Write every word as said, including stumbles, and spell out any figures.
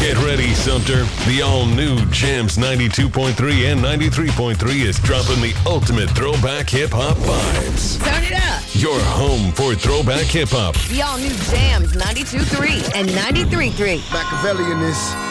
Get ready, Sumter. The all-new Jams ninety-two point three and ninety-three point three is dropping the ultimate throwback hip-hop vibes. Turn it up. Your home for throwback hip-hop. The all-new Jams ninety-two point three and ninety-three point three. Machiavellian is